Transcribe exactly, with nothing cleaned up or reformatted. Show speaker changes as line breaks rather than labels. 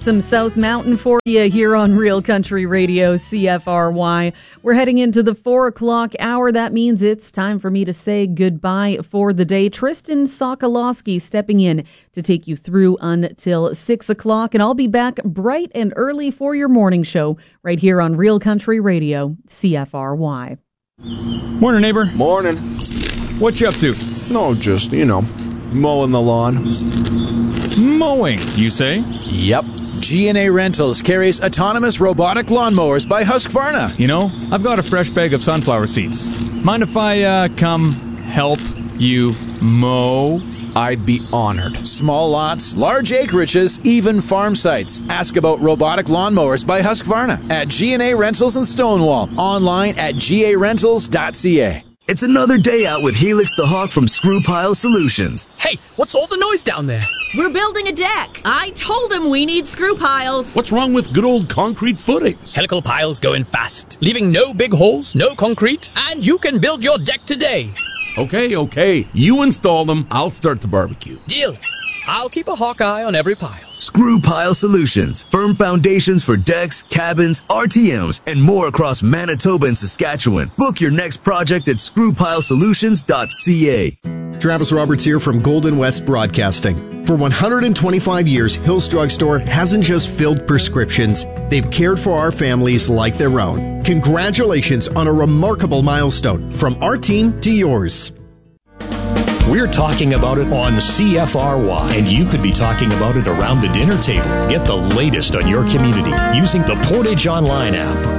got some South Mountain for you here on Real Country Radio, C F R Y. We're heading into the four o'clock hour. That means it's time for me to say goodbye for the day. Tristan Sokolowski stepping in to take you through until six o'clock, and I'll be back bright and early for your morning show right here on Real Country Radio, C F R Y.
Morning, neighbor.
Morning.
What you up to?
No, just, you know, mowing the lawn.
Mowing, you say?
Yep. G and A Rentals carries autonomous robotic lawnmowers by Husqvarna.
You know, I've got a fresh bag of sunflower seeds. Mind if I uh, come help you mow?
I'd be honored. Small lots, large acreages, even farm sites. Ask about robotic lawnmowers by Husqvarna at G and A Rentals in Stonewall. Online at G A rentals dot C A.
It's another day out with Helix the Hawk from Screw Pile Solutions.
Hey, what's all the noise down there?
We're building a deck. I told him we need screw piles.
What's wrong with good old concrete footings?
Helical piles go in fast, leaving no big holes, no concrete, and you can build your deck today.
Okay, okay. You install them, I'll start the barbecue.
Deal. I'll keep a hawk eye on every pile.
Screw Pile Solutions. Firm foundations for decks, cabins, R T Ms, and more across Manitoba and Saskatchewan. Book your next project at screw pile solutions dot C A.
Travis Roberts here from Golden West Broadcasting. For one hundred twenty-five years, Hill's Drug Store hasn't just filled prescriptions. They've cared for our families like their own. Congratulations on a remarkable milestone from our team to yours.
We're talking about it on C F R Y, and you could be talking about it around the dinner table. Get the latest on your community using the Portage Online app.